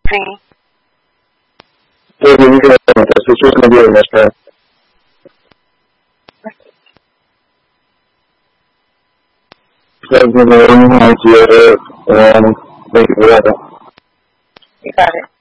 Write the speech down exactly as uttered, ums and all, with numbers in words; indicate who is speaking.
Speaker 1: Sì.
Speaker 2: Poi dico, se sono di una sta. Servono oggi e eh,